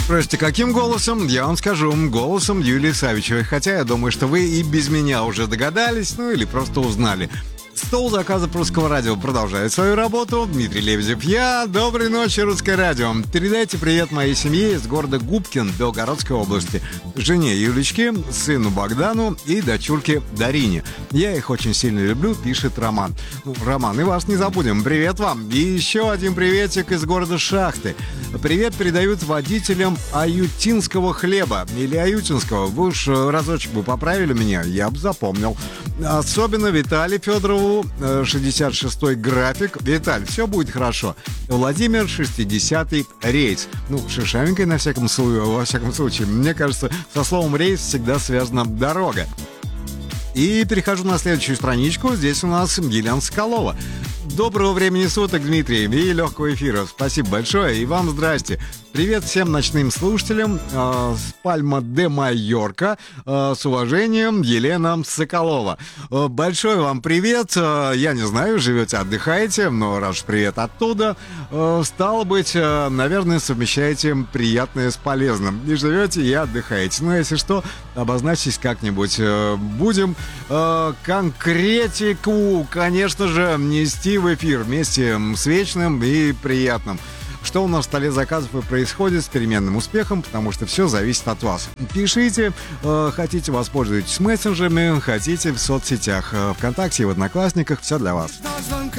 Спросите, каким голосом? Я вам скажу, голосом Юлии Савичевой. Хотя я думаю, что вы и без меня уже догадались, ну или просто узнали. Стол заказов Русского радио продолжает свою работу. Дмитрий Лебедев, я. Доброй ночи, Русское радио. Передайте привет моей семье из города Губкин Белгородской области. Жене Юлечке, сыну Богдану и дочурке Дарине. Я их очень сильно люблю, пишет Роман. Роман, и вас не забудем. Привет вам. И еще один приветик из города Шахты. Привет передают водителям аютинского хлеба. Или аютинского. Вы уж разочек бы поправили меня, я бы запомнил. Особенно Виталию Федорову, 66-й график. Виталь, все будет хорошо. Владимир, 60-й рейс. Шишавенькой во всяком случае. Мне кажется, со словом рейс всегда связана дорога. И перехожу на следующую страничку. Здесь у нас Елена Соколова. Доброго времени суток, Дмитрий, и легкого эфира. Спасибо большое, и вам здрасте. Привет всем ночным слушателям с Пальма де Майорка. С уважением, Елена Соколова. Большой вам привет. Я не знаю, живете, отдыхаете, но раз уж привет оттуда, стало быть, наверное, совмещаете приятное с полезным. И живете, и отдыхаете. Но если что, обозначьтесь как-нибудь. Будем конкретику, конечно же, нести в эфир вместе с вечным и приятным. Что у нас в столе заказов и происходит с переменным успехом, потому что все зависит от вас. Пишите, хотите, воспользуйтесь мессенджерами, хотите в соцсетях, ВКонтакте и в Одноклассниках, все для вас.